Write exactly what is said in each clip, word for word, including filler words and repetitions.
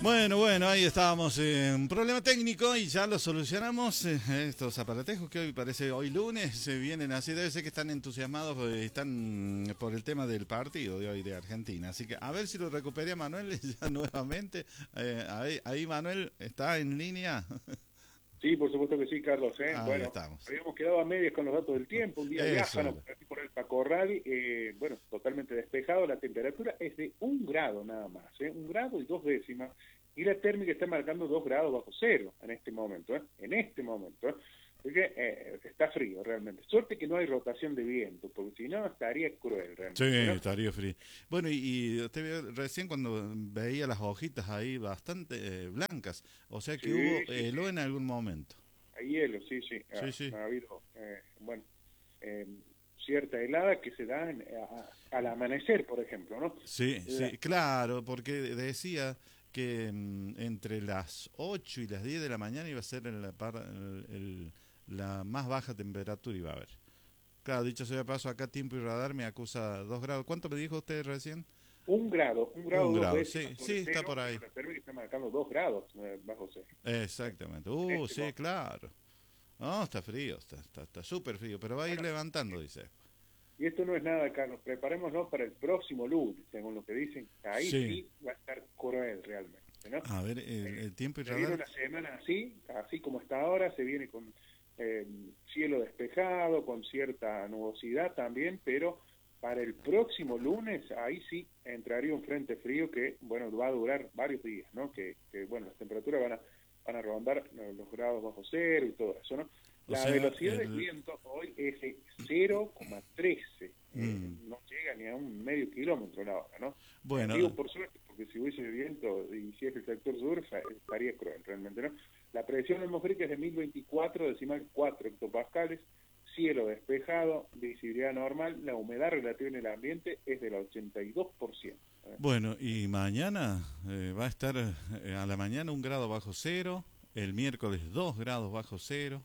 Bueno, bueno, ahí estábamos en un problema técnico y ya lo solucionamos. Eh, estos aparatejos que hoy parece hoy lunes se vienen así, debe ser que están entusiasmados, eh, están por el tema del partido de hoy de Argentina. Así que a ver si lo recupere a Manuel ya nuevamente. Eh, ahí, ahí Manuel está en línea. Sí, por supuesto que sí, Carlos. ¿eh? Ahí Bueno, estamos. habíamos quedado a medias con los datos del tiempo. Un día Eso diáfano era. aquí por el Pacorral, eh, bueno, totalmente despejado. La temperatura es de un grado nada más, ¿eh? un grado y dos décimas. Y la térmica está marcando dos grados bajo cero en este momento, ¿eh? en este momento. ¿eh? Así que eh, está frío realmente. Suerte que no hay rotación de viento, porque si no estaría cruel Sí, realmente, ¿no? estaría frío. Bueno, y, y usted vio recién cuando veía las hojitas ahí bastante eh, blancas, o sea que Sí, hubo sí, heló sí. en algún momento. Hay hielo, sí, sí. Sí, Ha, sí. ha habido, eh, bueno, eh, cierta helada que se da en- a- al amanecer, por ejemplo, ¿no? Sí, La- sí, claro, porque decía que mm, entre las ocho y las diez de la mañana iba a ser la, par- el- el- la más baja temperatura iba a haber. Claro, dicho sea de paso, acá tiempo y radar me acusa dos grados. ¿Cuánto me dijo usted recién? un grado, un grado Un dos grado, décimas sí, sí, sobre está cero, por pero ahí. la térmica está marcando dos grados eh, bajo cero Exactamente. en Uh, este sí, momento. claro. No, está frío, está está está súper frío, pero va a ir Bueno, levantando, dice. y esto no es nada, Carlos. Preparémonos para el próximo lunes, según lo que dicen. Ahí Sí. sí va a estar cruel realmente, ¿no? A ver, el, Eh, el tiempo y se viene radar. una semana así, así como está ahora, se viene con eh, cielo despejado, con cierta nubosidad también, pero para el próximo lunes, ahí sí entraría un frente frío que, bueno, va a durar varios días, ¿no? Que, que bueno, las temperaturas van a, van a rondar eh, los grados bajo cero y todo eso, ¿no? O La sea, velocidad del el... viento hoy es de cero coma trece, eh, mm, no llega ni a un medio kilómetro la hora, ¿no? Eh, digo bueno, por suerte, porque si hubiese viento y si es el sector sur, fa- estaría cruel realmente, ¿no? La presión atmosférica es de mil veinticuatro decimal cuatro hectopascales, cielo despejado, visibilidad normal, la humedad relativa en el ambiente es del ochenta y dos por ciento. ¿eh? bueno, y mañana eh, va a estar eh, a la mañana un grado bajo cero, el miércoles dos grados bajo cero,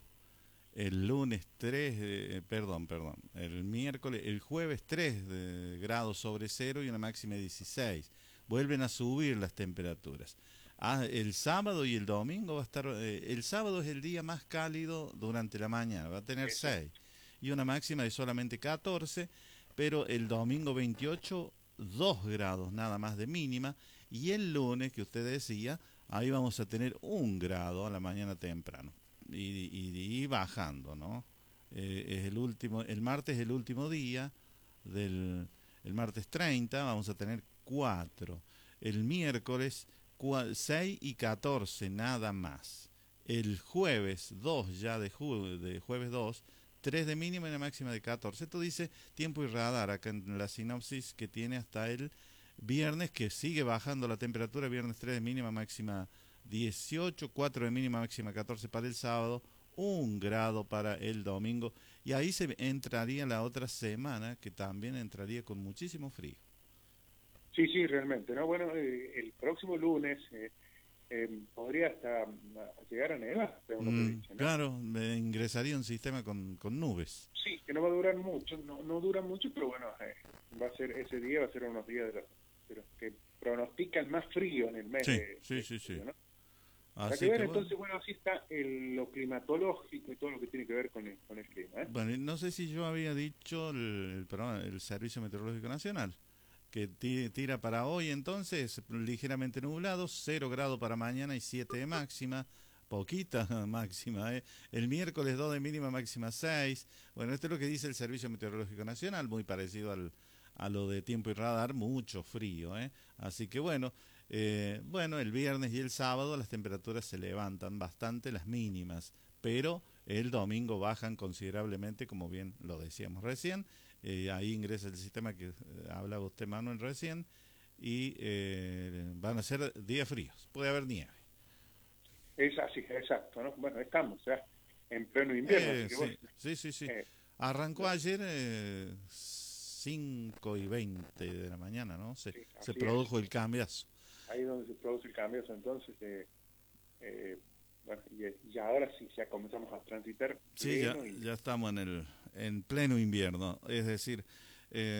el lunes tres, eh, perdón, perdón, el miércoles, el jueves tres de grados sobre cero y una máxima de dieciséis. Vuelven a subir las temperaturas. Ah, el sábado y el domingo va a estar, eh, el sábado es el día más cálido durante la mañana, va a tener Eso. seis y una máxima de solamente catorce, pero el domingo veintiocho, dos grados nada más de mínima, y el lunes que usted decía, ahí vamos a tener un grado a la mañana temprano y, y, y bajando, ¿no? Eh, es el último, el martes es el último día del el martes treinta, vamos a tener cuatro. El miércoles seis y catorce nada más. El jueves dos ya de, ju de jueves dos, tres de mínima y una máxima de catorce. Esto dice tiempo y radar acá en la sinopsis que tiene hasta el viernes, que sigue bajando la temperatura. Viernes tres de mínima, máxima dieciocho, cuatro de mínima, máxima catorce para el sábado, un grado para el domingo, y ahí se entraría la otra semana, que también entraría con muchísimo frío. Sí, sí, realmente, ¿no? Bueno, eh, el próximo lunes eh, eh, podría hasta mm, llegar a nevar, según lo que Mm, dicen, ¿no? claro, me ingresaría un sistema con, con nubes. Sí, que no va a durar mucho, no, no dura mucho, pero bueno, eh, va a ser ese día, va a ser unos días de los, de los que pronostican más frío en el mes Sí, de, sí, de sí, sí. julio, ¿no? Para que Así vean que bueno. entonces, bueno, así está el, lo climatológico y todo lo que tiene que ver con el, con el clima, ¿eh? Bueno, no sé si yo había dicho el, el, programa, el Servicio Meteorológico Nacional, que tira para hoy entonces ligeramente nublado, cero grado para mañana y siete de máxima, poquita máxima, ¿eh? El miércoles dos de mínima, máxima seis. Bueno, esto es lo que dice el Servicio Meteorológico Nacional, muy parecido al, a lo de tiempo y radar, mucho frío, ¿eh? Así que bueno, eh, bueno, el viernes y el sábado las temperaturas se levantan bastante, las mínimas, pero el domingo bajan considerablemente, como bien lo decíamos recién. Eh, ahí ingresa el sistema que eh, hablaba usted, Manuel, recién, y eh, van a ser días fríos, puede haber nieve. Es así, exacto, ¿no? Bueno, estamos ya en pleno invierno, así Eh, que bueno, sí, sí, sí, sí. eh, Arrancó ayer eh, cinco y veinte de la mañana, ¿no? Se, sí, se así es. produjo el cambiazo. Ahí es donde se produce el cambio, entonces, eh, eh, bueno, y, y ahora sí, ya comenzamos a transitar Sí, ya, pleno y ya estamos en el en pleno invierno, es decir,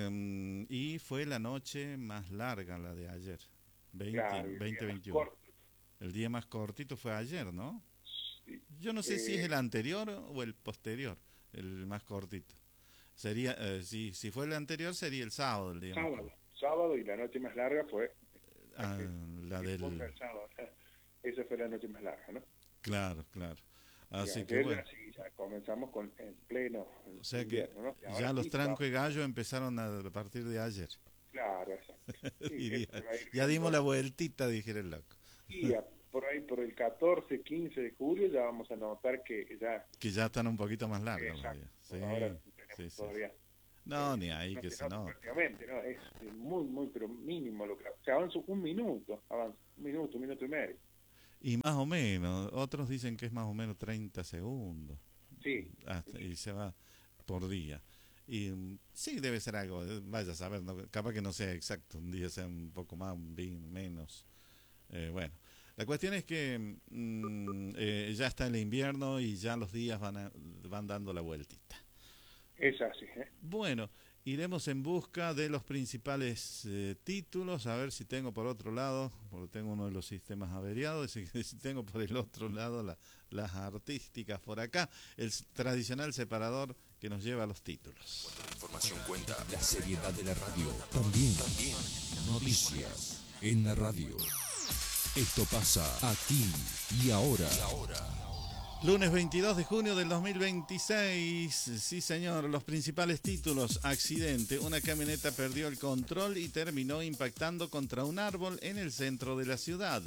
eh, y fue la noche más larga la de ayer, veinte, claro, y el veinte día más veintiuno. corto. El día más cortito fue ayer, ¿no? Sí. Yo no sé Eh, si es el anterior o el posterior, el más cortito. Sería, eh, si, si fue el anterior, sería el sábado, el día más sábado, corto. sábado y la noche más larga fue Ah, aquel, la el punta del... del sábado. Esa fue la noche más larga, ¿no? Claro, claro. Y Así que ayer bueno. ya, sí, ya comenzamos con en pleno O sea que invierno, ¿no? Y ahora ya los sí, tranco vamos, y gallo empezaron a, a partir de ayer. claro, exacto. Sí, Diría, esto va a ir ya dimos viendo. la vueltita, dijera el loco. Y a- por ahí, por el catorce, quince de julio, ya vamos a notar que ya, Que ya están un poquito más largos los exacto, días. por Sí, ahora sí, tenemos sí. todavía, No, eh, ni ahí no que se se nota nota. prácticamente, ¿no? Es muy, muy, pero mínimo lo que se avanza un minuto, avanza un minuto, un minuto y medio. Y más o menos, otros dicen que es más o menos treinta segundos. Sí, Hasta, y se va por día. Y mm, sí, debe ser algo, eh, vaya a saber, ¿no? Capaz que no sea exacto, un día sea un poco más, un día menos. Eh, bueno, la cuestión es que mm, eh, ya está el invierno y ya los días van, a- van dando la vueltita. es así, ¿eh? Bueno, iremos en busca de los principales eh, títulos, a ver si tengo por otro lado, porque tengo uno de los sistemas averiados, y si tengo por el otro lado la- las artísticas por acá, el s- tradicional separador que nos lleva a los títulos. La información cuenta, la seriedad de la radio. También, también, noticias en la radio. Esto pasa aquí y ahora. Y ahora. Lunes veintidós de junio del dos mil veintiséis, sí señor, los principales títulos: accidente, una camioneta perdió el control y terminó impactando contra un árbol en el centro de la ciudad.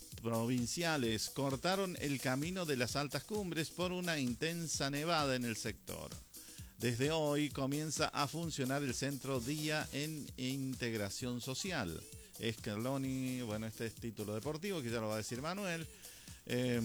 Provinciales cortaron el camino de las altas cumbres por una intensa nevada en el sector. Desde hoy comienza a funcionar el Centro Día en Integración Social. Escaloni, bueno, este es título deportivo que ya lo va a decir Manuel. Eh,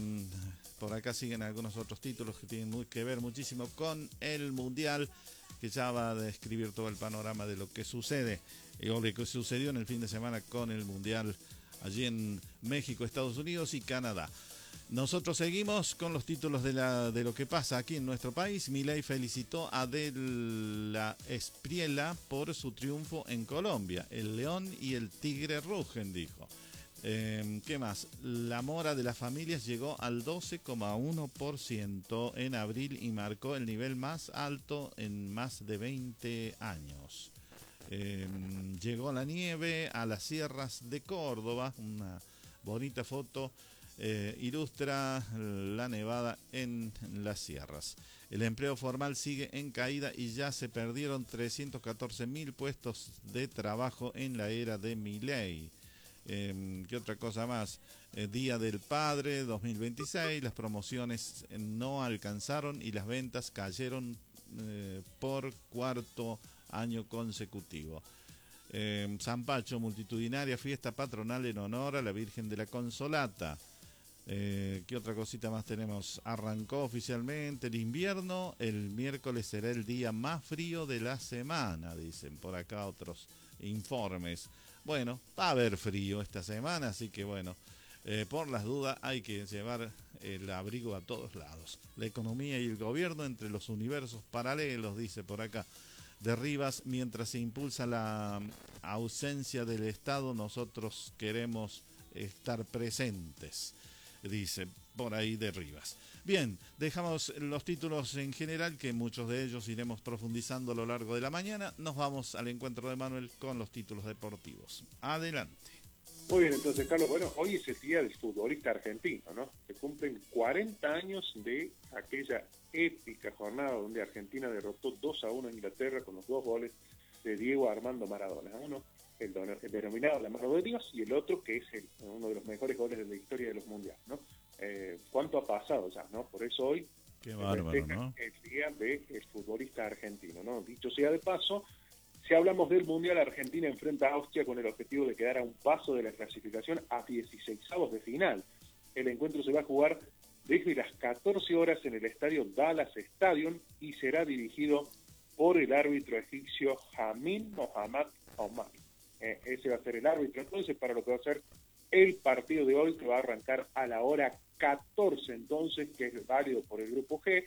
por acá siguen algunos otros títulos que tienen muy que ver muchísimo con el Mundial, que ya va a describir todo el panorama de lo que sucede eh, o lo que sucedió en el fin de semana con el Mundial allí en México, Estados Unidos y Canadá. Nosotros seguimos con los títulos de, la, de lo que pasa aquí en nuestro país. Milei felicitó a De la Espriella por su triunfo en Colombia. El león y el tigre rugen, dijo. Eh, ¿Qué más? La mora de las familias llegó al doce coma uno por ciento en abril y marcó el nivel más alto en más de veinte años. Eh, llegó la nieve a las sierras de Córdoba. Una bonita foto eh, ilustra la nevada en las sierras. El empleo formal sigue en caída y ya se perdieron trescientos catorce mil puestos de trabajo en la era de Milei. Eh, ¿Qué otra cosa más? Eh, Día del Padre dos mil veintiséis, las promociones no alcanzaron y las ventas cayeron eh, por cuarto año consecutivo. Eh, Zampacho, multitudinaria fiesta patronal en honor a la Virgen de la Consolata. Eh, ¿Qué otra cosita más tenemos? Arrancó oficialmente el invierno, el miércoles será el día más frío de la semana, dicen por acá otros informes. Bueno, va a haber frío esta semana, así que bueno, eh, por las dudas hay que llevar el abrigo a todos lados. La economía y el gobierno entre los universos paralelos, dice por acá de Rivas, mientras se impulsa la ausencia del Estado, nosotros queremos estar presentes, dice por ahí de Rivas. Bien, dejamos los títulos en general, que muchos de ellos iremos profundizando a lo largo de la mañana. Nos vamos al encuentro de Manuel con los títulos deportivos. Adelante. Muy bien, entonces, Carlos, bueno, hoy es el día del futbolista argentino, ¿no? Se cumplen cuarenta años de aquella épica jornada donde Argentina derrotó dos a uno a Inglaterra con los dos goles de Diego Armando Maradona. Uno, el, don, el denominado La Mano de Dios, y el otro, que es el, uno de los mejores goles de la historia de los mundiales, ¿no? Eh, ¿Cuánto ha pasado ya, no? Por eso hoy Qué bárbaro, ¿no? el día del futbolista argentino, ¿no? Dicho sea de paso, si hablamos del Mundial, Argentina enfrenta a Austria con el objetivo de quedar a un paso de la clasificación a dieciseisavos de final. El encuentro se va a jugar desde las catorce horas en el estadio Dallas Stadium y será dirigido por el árbitro egipcio Jamil Mohammad Omar. Eh, ese va a ser el árbitro entonces para lo que va a ser el partido de hoy, que va a arrancar a la hora catorce entonces, que es válido por el grupo G.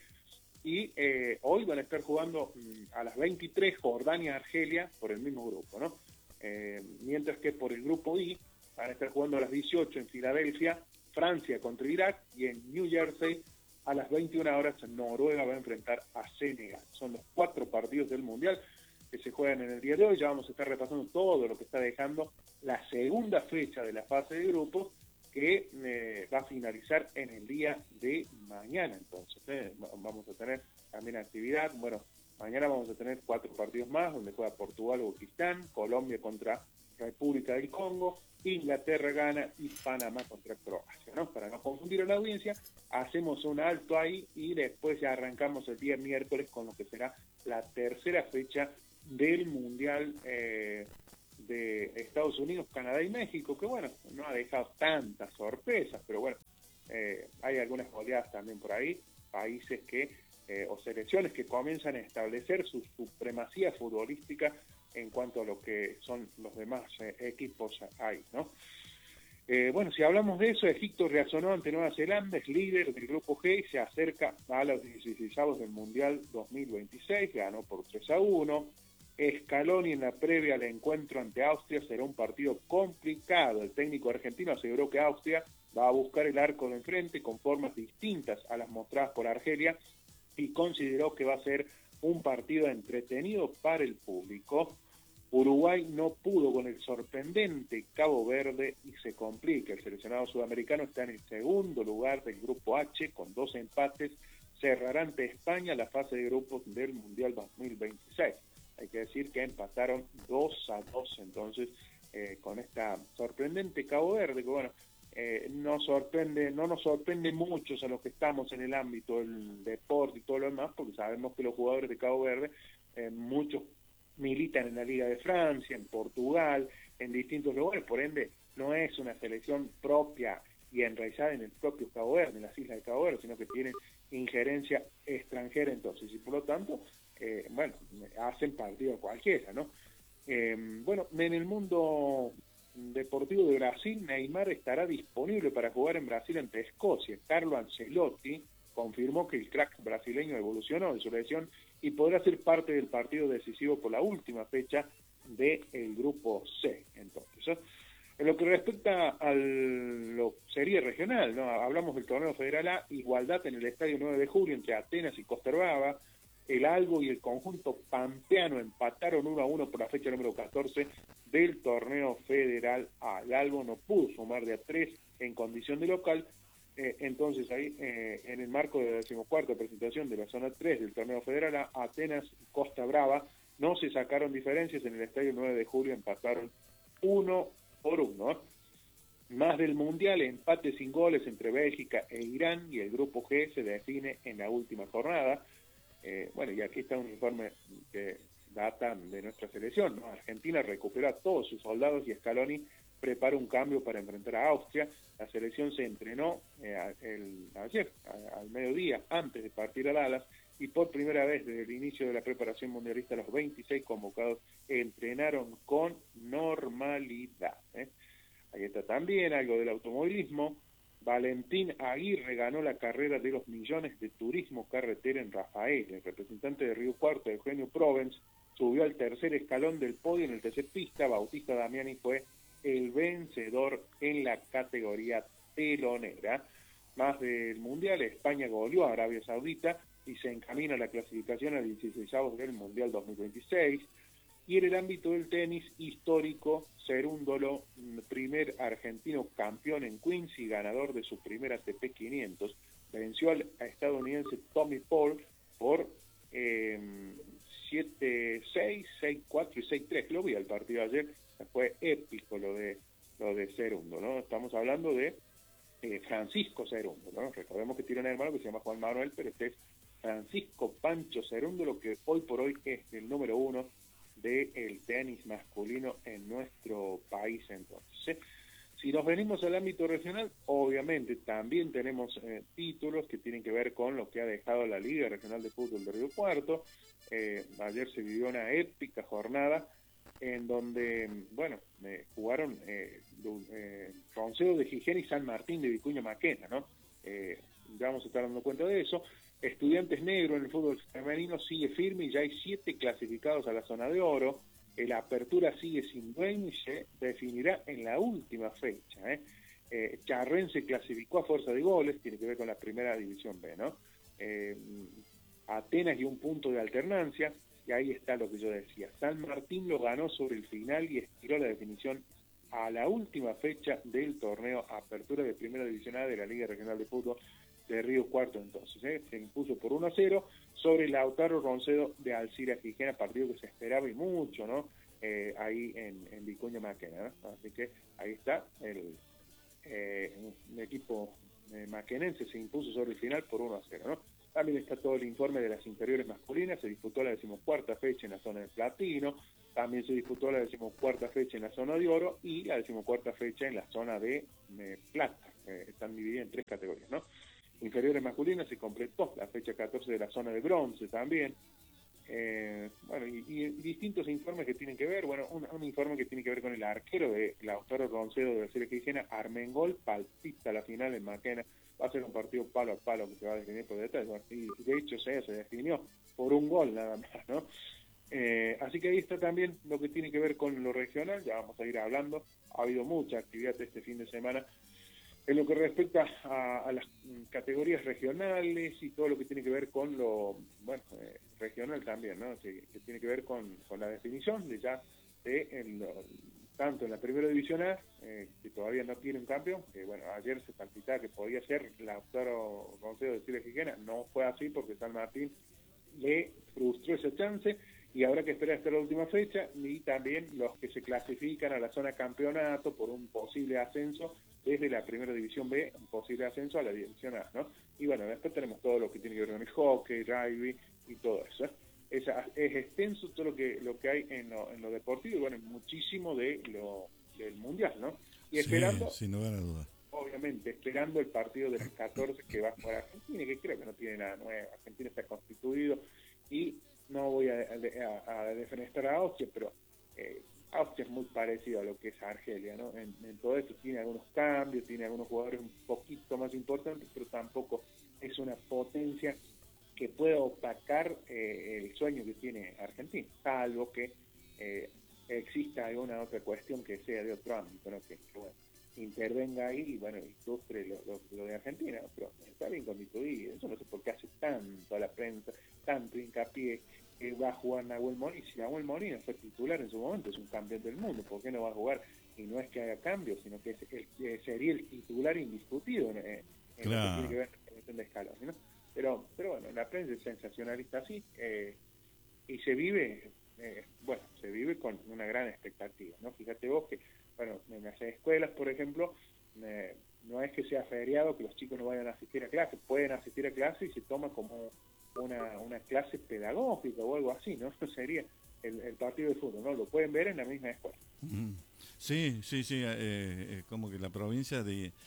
Y eh, hoy van a estar jugando mmm, a las veintitrés Jordania-Argelia por el mismo grupo, ¿no? Eh, mientras que por el grupo I van a estar jugando a las dieciocho en Filadelfia, Francia contra Irak, y en New Jersey a las veintiuna horas Noruega va a enfrentar a Senegal. Son los cuatro partidos del Mundial que se juegan en el día de hoy. Ya vamos a estar repasando todo lo que está dejando la segunda fecha de la fase de grupos, que eh, va a finalizar en el día de mañana. Entonces eh, vamos a tener también actividad. Bueno, mañana vamos a tener cuatro partidos más, donde juega Portugal o Uzbekistán, Colombia contra República del Congo, Inglaterra gana y Panamá contra Croacia, ¿no? Para no confundir a la audiencia, hacemos un alto ahí y después ya arrancamos el día miércoles con lo que será la tercera fecha del Mundial eh, de Estados Unidos, Canadá y México, que bueno, no ha dejado tantas sorpresas, pero bueno, eh, hay algunas goleadas también por ahí, países que, eh, o selecciones que comienzan a establecer su supremacía futbolística en cuanto a lo que son los demás eh, equipos ahí, ¿no? Eh, bueno, si hablamos de eso, Egipto reaccionó ante Nueva Zelanda, es líder del grupo G y se acerca a los dieciseisavos del Mundial dos mil veintiséis, ganó por tres a uno. Scaloni en la previa al encuentro ante Austria será un partido complicado. El técnico argentino aseguró que Austria va a buscar el arco de enfrente con formas distintas a las mostradas por Argelia y consideró que va a ser un partido entretenido para el público. Uruguay no pudo con el sorprendente Cabo Verde y se complica. El seleccionado sudamericano está en el segundo lugar del grupo H con dos empates. Cerrará ante España la fase de grupos del Mundial dos mil veintiséis. Hay que decir que empataron dos a dos entonces eh, con esta sorprendente Cabo Verde, que bueno, eh, no sorprende, no nos sorprende muchos a los que estamos en el ámbito del deporte y todo lo demás, porque sabemos que los jugadores de Cabo Verde, eh, muchos militan en la Liga de Francia, en Portugal, en distintos lugares, por ende no es una selección propia y enraizada en el propio Cabo Verde, en las islas de Cabo Verde, sino que tienen injerencia extranjera entonces, y por lo tanto, eh, bueno, hacen partido cualquiera, ¿no? Eh, bueno, en el mundo deportivo de Brasil, Neymar estará disponible para jugar en Brasil ante Escocia. Carlo Ancelotti confirmó que el crack brasileño evolucionó de su lesión y podrá ser parte del partido decisivo por la última fecha del grupo C. Entonces, ¿eh? En lo que respecta a lo serie regional, ¿no? Hablamos del torneo federal A, igualdad en el estadio nueve de julio entre Atenas y Costa Brava. El Albo y el conjunto pampeano empataron uno a uno por la fecha número catorce del torneo federal A. El Albo no pudo sumar de a tres en condición de local. Eh, entonces ahí, eh, en el marco de la decimocuarta presentación de la zona tres del torneo federal A, Atenas y Costa Brava no se sacaron diferencias en el estadio nueve de julio, empataron uno por uno. Más del Mundial, empate sin goles entre Bélgica e Irán, y el grupo G se define en la última jornada. Eh, bueno, y aquí está un informe que data de nuestra selección, ¿no? Argentina recuperó a todos sus soldados y Scaloni prepara un cambio para enfrentar a Austria. La selección se entrenó eh, el, ayer, a, al mediodía, antes de partir a Dallas, y por primera vez desde el inicio de la preparación mundialista, los veintiséis convocados entrenaron con normalidad. ¿eh? Ahí está también algo del automovilismo. Valentín Aguirre ganó la carrera de los millones de turismo carretera en Rafael. El representante de Río Cuarto, Eugenio Provence, subió al tercer escalón del podio en el tercer pista. Bautista Damiani fue el vencedor en la categoría telonera. Más del Mundial, España goleó a Arabia Saudita y se encamina a la clasificación a dieciseisavos del Mundial dos mil veintiséis. Y en el ámbito del tenis histórico, Cerúndolo, primer argentino campeón en Queens y ganador de su primer A T P quinientos, venció al estadounidense Tommy Paul por eh, siete seis, seis cuatro y seis tres. Lo vi al partido ayer, fue épico lo de lo de Cerúndolo, ¿no? Estamos hablando de eh, Francisco Cerúndolo, ¿no? Recordemos que tiene un hermano que se llama Juan Manuel, pero este es Francisco Pancho Cerúndolo, que hoy por hoy es el número uno del tenis masculino en nuestro país. Entonces, si nos venimos al ámbito regional, obviamente también tenemos eh, títulos que tienen que ver con lo que ha dejado la Liga Regional de Fútbol de Río Cuarto. Eh, ayer se vivió una épica jornada en donde, bueno, eh, jugaron eh, eh, Roncero de Gijena y San Martín de Vicuña Maquena, ¿no? Eh, ya vamos a estar dando cuenta de eso. Estudiantes Negro en el fútbol femenino sigue firme y ya hay siete clasificados a la zona de oro. La apertura sigue sin dueño y se definirá en la última fecha. ¿eh? Eh, Charren se clasificó a fuerza de goles, tiene que ver con la primera división B, ¿no? Eh, Atenas y un punto de alternancia, y ahí está lo que yo decía. San Martín lo ganó sobre el final y estiró la definición a la última fecha del torneo Apertura de Primera División A de la Liga Regional de Fútbol de Río Cuarto. Entonces, ¿eh? se impuso por uno a cero sobre Lautaro Roncedo de Alcira Quijena, partido que se esperaba y mucho, ¿no? Eh, ahí en, en Vicuña Maquena, ¿no? Así que ahí está, el, eh, un equipo eh, maquenense se impuso sobre el final por uno a cero, ¿no? También está todo el informe de las inferiores masculinas, se disputó la decimocuarta fecha en la zona de platino, también se disputó la decimocuarta fecha en la zona de oro y la decimocuarta fecha en la zona de eh, plata, eh, están divididas en tres categorías, ¿no? Inferiores masculinas se completó la fecha catorce de la zona de bronce también, eh, bueno, y, y distintos informes que tienen que ver, bueno, un, un informe que tiene que ver con el arquero de Lautaro Roncedo de la Serie Quijena, Armengol, palpita la final en Maquena, va a ser un partido palo a palo que se va a definir por detrás, y de hecho se, se definió por un gol nada más, ¿no? Eh, así que ahí está también lo que tiene que ver con lo regional, ya vamos a ir hablando, ha habido mucha actividad este fin de semana en lo que respecta a, a las categorías regionales y todo lo que tiene que ver con lo, bueno, eh, regional también, ¿no? Que, que tiene que ver con, con la definición de ya de en lo, tanto en la primera división A, eh, que todavía no tiene un campeón, que bueno, ayer se palpitaba que podía ser Lautaro Roncedo de Chile Quijena, no fue así porque San Martín le frustró esa chance y habrá que esperar hasta la última fecha, y también los que se clasifican a la zona campeonato por un posible ascenso desde la primera división B, un posible ascenso a la división A, ¿no? Y bueno, después tenemos todo lo que tiene que ver con el hockey, rugby y todo eso, ¿eh? Es, es extenso todo lo que lo que hay en lo, en lo deportivo y bueno, muchísimo de lo del mundial, ¿no? Y esperando, sí, sin lugar a dudas, obviamente, esperando el partido de las catorce que va a jugar Argentina, que creo que no tiene nada nuevo. Argentina está constituido y no voy a, a, a defenestrar a Austria, pero eh, Austria es muy parecido a lo que es Argelia, ¿no? En, en todo esto tiene algunos cambios, tiene algunos jugadores un poquito más importantes, pero tampoco es una potencia que pueda opacar eh, el sueño que tiene Argentina, salvo que eh, exista alguna otra cuestión que sea de otro ámbito, ¿no? Que, que bueno, intervenga ahí y bueno, ilustre lo, lo, lo de Argentina, ¿no? Pero está bien constituido, eso no sé por qué hace tanto a la prensa, tanto hincapié que va a jugar Nahuel Molina. Si Nahuel Molina fue titular en su momento, es un campeón del mundo, ¿por qué no va a jugar? Y no es que haga cambios, sino que es el, eh, sería el titular indiscutido en, en claro. lo que tiene que ver con la cuestión de escalón, ¿no? Pero, pero bueno, la prensa es sensacionalista así, eh, y se vive, eh, bueno, se vive con una gran expectativa, ¿no? Fíjate vos que, bueno, en las escuelas, por ejemplo, eh, no es que sea feriado que los chicos no vayan a asistir a clases, pueden asistir a clases y se toma como una, una clase pedagógica o algo así, ¿no? Sería el, el partido de fútbol, ¿no? Lo pueden ver en la misma escuela. Sí, sí, sí, eh, eh, como que la provincia de eh,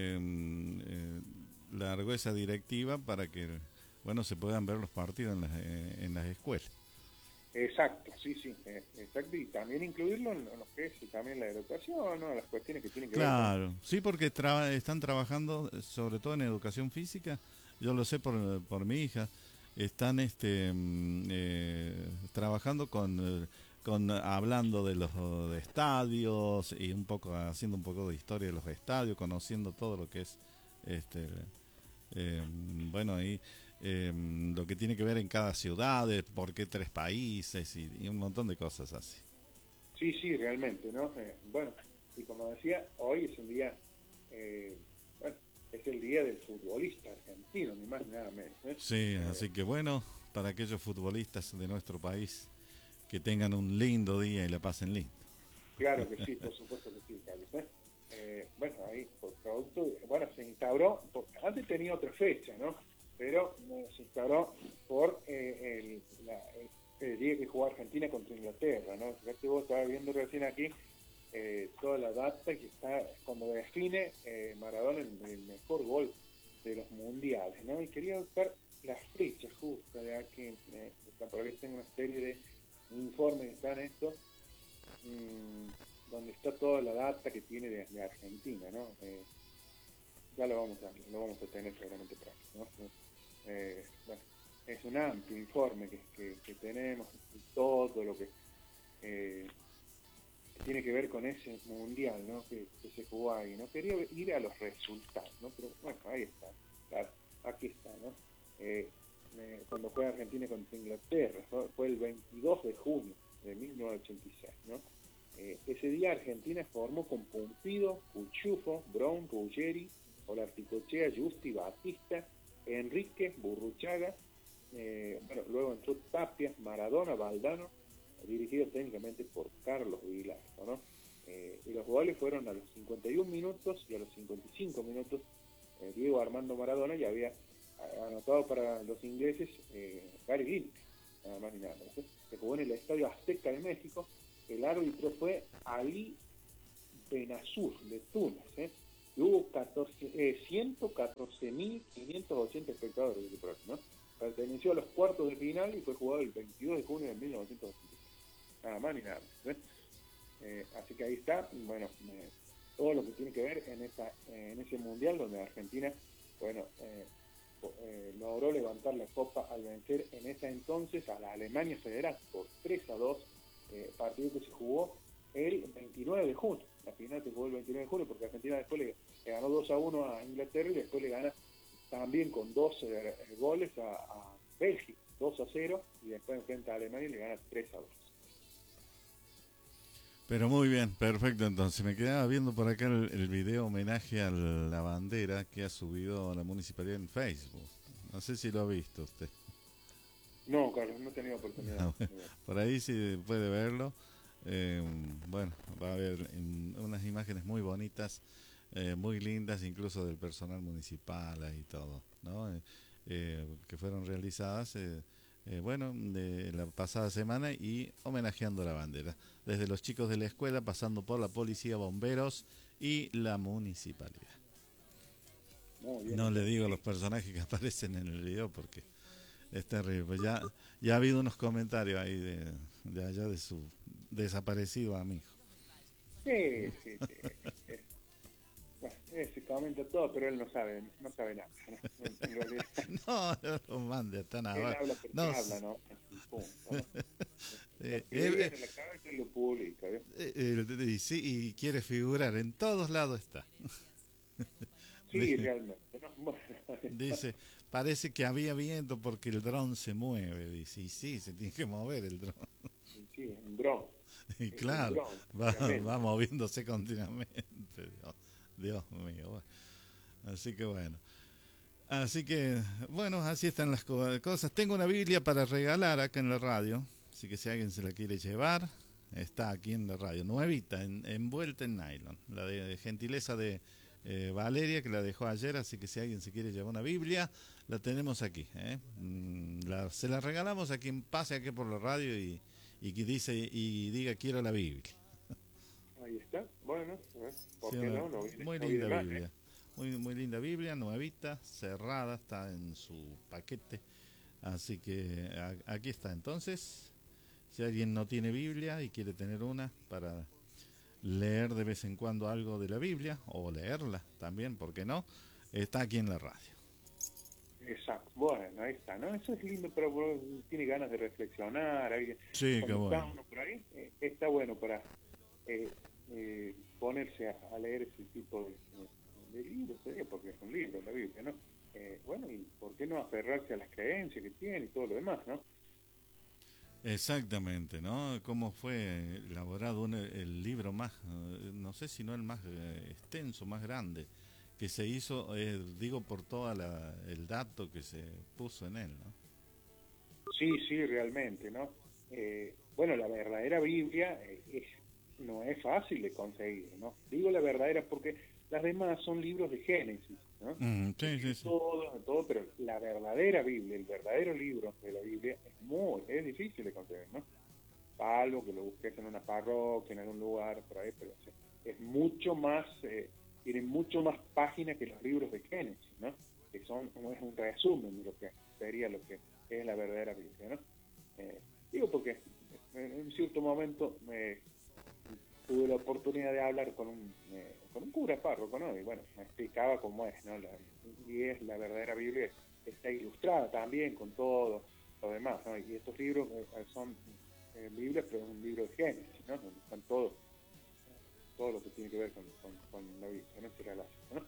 eh, largó esa directiva para que, bueno, se puedan ver los partidos en las, eh, en las escuelas. Exacto, sí, sí, eh, exacto, y también incluirlo en, en lo que es también la educación, ¿no? Las cuestiones que tienen que claro, ver con... Claro, sí, porque tra están trabajando sobre todo en educación física, yo lo sé por, por mi hija, están este eh, trabajando con... Eh, Con, hablando de los de estadios y un poco haciendo un poco de historia de los estadios, conociendo todo lo que es este eh, bueno ahí eh, lo que tiene que ver en cada ciudad, de por qué tres países y, y un montón de cosas así. Sí, sí, realmente, ¿no? Eh, bueno, y como decía, hoy es un día, eh, bueno, es el día del futbolista argentino, ni más ni nada menos, ¿eh? Sí, eh, así que bueno, para aquellos futbolistas de nuestro país, que tengan un lindo día y la pasen lindo. Claro que sí, por supuesto que sí, Carlos, ¿eh? Eh, bueno, ahí, por producto, bueno, se instauró, por, antes tenía otra fecha, ¿no? Pero eh, se instauró por eh, el, la, el, el día que jugó Argentina contra Inglaterra, ¿no? Fíjate vos, estaba viendo recién aquí eh, toda la data que está, cuando define eh, Maradona el, el mejor gol de los mundiales, ¿no? Y quería buscar las fechas justas de aquí, eh, por aquí tengo una serie de informes que están esto, mmm, donde está toda la data que tiene de, de Argentina, ¿no? Eh, ya lo vamos a lo vamos a tener seguramente pronto, ¿no? Eh, bueno, es un amplio informe que, que, que tenemos, todo lo que eh, que tiene que ver con ese mundial, ¿no? Que, que se jugó ahí, ¿no? Quería ir a los resultados, ¿no? Pero bueno, ahí está, claro, aquí está, ¿no? Eh, eh, cuando juega Argentina contra Inglaterra, ¿no? Fue el veintidós de junio de mil novecientos ochenta y seis, ¿no? Eh, ese día Argentina formó con Pumpido, Cuchufo, Brown, Ruggeri, Olarticochea, Justi, Batista, Enrique, Burruchaga, eh, bueno, luego entró Tapia, Maradona, Valdano, dirigidos técnicamente por Carlos Vilardo, ¿no? Eh, y los goles fueron a los cincuenta y un minutos y a los cincuenta y cinco minutos. eh, Diego Armando Maradona ya había anotado para los ingleses eh, Gary Lineker, nada más ni nada menos. Se jugó en el Estadio Azteca de México. El árbitro fue Ali Benazur, de Túnez, ¿eh? Y hubo catorce, eh, ciento catorce mil quinientos ochenta espectadores de programa, ¿no? Perteneció a los cuartos de final y fue jugado el veintidós de junio de mil novecientos ochenta y seis. Nada más ni nada. ¿eh? Eh, así que ahí está, bueno, eh, todo lo que tiene que ver en esa eh, en ese mundial donde Argentina, bueno, eh, eh, logró levantar la copa al vencer en ese entonces a la Alemania Federal por tres a dos, eh, partido que se jugó el veintinueve de junio. La final se jugó el veintinueve de junio porque Argentina después le, le ganó dos a uno a Inglaterra y después le gana también con dos eh, goles a, a Bélgica, dos a cero, y después enfrenta a Alemania y le gana tres a dos. Pero muy bien, perfecto. Entonces me quedaba viendo por acá el, el video homenaje a la bandera que ha subido la municipalidad en Facebook. No sé si lo ha visto usted. No, Carlos, no he tenido oportunidad. No, por ahí sí puede verlo. Eh, bueno, va a haber en, unas imágenes muy bonitas, eh, muy lindas, incluso del personal municipal y todo, ¿no? Eh, eh, que fueron realizadas, eh, eh, bueno, de la pasada semana y homenajeando a la bandera. Desde los chicos de la escuela, pasando por la policía, bomberos y la municipalidad. Muy bien. No le digo a los personajes que aparecen en el video porque es terrible. Pues ya, ya ha habido unos comentarios ahí de, de allá de su desaparecido amigo. Sí, sí, sí. Es, bueno, se comenta todo, pero él no sabe, no sabe nada. No, no lo mande tan abajo. Él habla porque no, habla, ¿no? Punto, ¿no? Eh, eh, eh, en la cabeza lo publica, ¿eh? Eh, eh, y, sí, y quiere figurar, en todos lados está. Sí, dice, realmente. ¿no? Bueno, dice, parece que había viento porque el dron se mueve. Dice, y sí, se tiene que mover el dron. Sí, es un dron. Y claro, dron, va, va moviéndose continuamente. Dios, Dios mío. Bueno. Así que bueno. Así que, bueno, así están las co cosas. Tengo una Biblia para regalar acá en la radio. Así que si alguien se la quiere llevar, está aquí en la radio. Nuevita, en, envuelta en nylon. La de, de gentileza de eh, Valeria, que la dejó ayer. Así que si alguien se quiere llevar una Biblia, la tenemos aquí. ¿eh? La, se la regalamos a quien pase aquí por la radio y, y que dice y diga quiero la Biblia. Ahí está. Bueno, ¿por sí, qué no? no viene, muy no linda mal, Biblia. ¿eh? Muy, muy linda Biblia, nuevita, cerrada, está en su paquete. Así que a, aquí está. Entonces, si alguien no tiene Biblia y quiere tener una para leer de vez en cuando algo de la Biblia, o leerla también, ¿por qué no? Está aquí en la radio. Exacto. Bueno, ahí está, ¿no? Eso es lindo, pero bueno, tiene ganas de reflexionar. Alguien, sí, qué bueno. Está uno por ahí, eh, está bueno para eh, eh, ponerse a, a leer ese tipo de, de, de libros, ¿eh? Porque es un libro, la Biblia, ¿no? Eh, bueno, y ¿por qué no aferrarse a las creencias que tiene y todo lo demás, ¿no? Exactamente, ¿no? Cómo fue elaborado un, el libro más, no sé si no el más eh, extenso, más grande, que se hizo, eh, digo, por todo el dato que se puso en él, ¿no? Sí, sí, realmente, ¿no? Eh, bueno, la verdadera Biblia eh, es, no es fácil de conseguir, ¿no? Digo la verdadera porque las demás son libros de Génesis, ¿no? Mm, sí, sí, sí. Todo, todo, pero la verdadera Biblia, el verdadero libro de la Biblia es muy, es difícil de conseguir, ¿no? Algo que lo busques en una parroquia, en algún lugar, por ahí, pero sí, es mucho más, eh, tiene mucho más páginas que los libros de Génesis, ¿no? Que son, es un resumen de lo que sería lo que es la verdadera Biblia, ¿no? Eh, digo porque en un cierto momento me tuve la oportunidad de hablar con un, eh, con un cura párroco, ¿no? Y bueno, me explicaba cómo es, ¿no? La, y es la verdadera Biblia, está ilustrada también con todo lo demás, ¿no? Y estos libros eh, son eh, Biblia, pero es un libro de Génesis, ¿no? Donde están todos, todo lo que tiene que ver con, con, con la Biblia, ¿no? Será la, ¿no?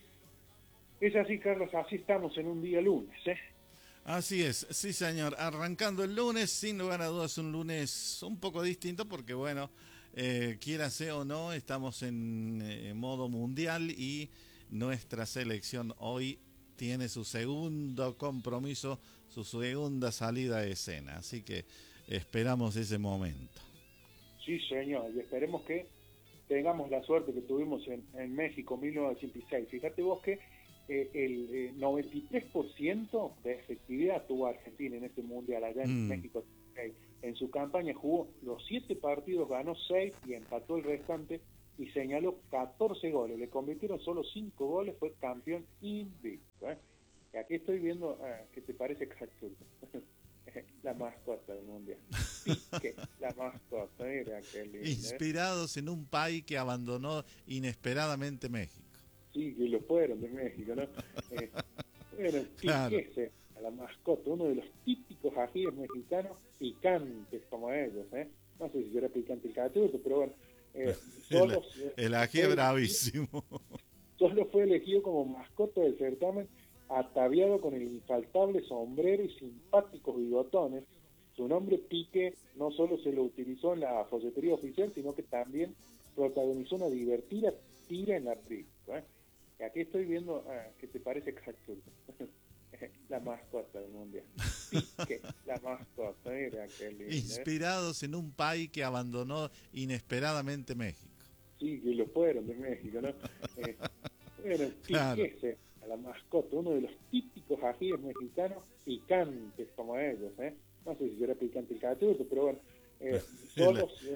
Es así, Carlos, así estamos en un día lunes, ¿eh? Así es, sí señor, arrancando el lunes, sin lugar a dudas un lunes un poco distinto porque bueno, eh, quiera sea o no, estamos en eh, modo mundial y nuestra selección hoy tiene su segundo compromiso, su segunda salida a escena, así que esperamos ese momento. Sí señor, y esperemos que tengamos la suerte que tuvimos en, en México mil novecientos ochenta y seis. Fíjate vos que Eh, el eh, noventa y tres por ciento de efectividad tuvo Argentina en este mundial allá en mm. México. Eh, en su campaña jugó los siete partidos, ganó seis y empató el restante y señaló catorce goles. Le convirtieron solo cinco goles, fue campeón invicto. ¿eh? Y aquí estoy viendo, eh, ¿qué te parece exacto? La mascota del mundial. Piqué, la mascota. Mira qué lindo, Inspirados ¿eh? en un país que abandonó inesperadamente México. Sí, que lo fueron de México, ¿no? Eh, bueno, claro. Piqué, a la mascota, uno de los típicos ajíes mexicanos picantes como ellos, ¿eh? No sé si será picante el cachuto, pero bueno. Eh, solo, el, el ají es bravísimo. Solo fue elegido como mascota del certamen, ataviado con el infaltable sombrero y simpáticos bigotones. Su nombre Piqué no solo se lo utilizó en la folletería oficial, sino que también protagonizó una divertida tira en la película, ¿eh? Y aquí estoy viendo, ah, ¿qué te parece exacto? La mascota del mundial. Piqué, la mascota, mira qué lindo. Inspirados ¿eh? en un país que abandonó inesperadamente México. Sí, que lo fueron de México, ¿no? Eh, bueno, claro. Piqué, a la mascota, uno de los típicos ajíes mexicanos picantes como ellos, ¿eh? No sé si será picante el cachuto, pero bueno. Eh, solo, el,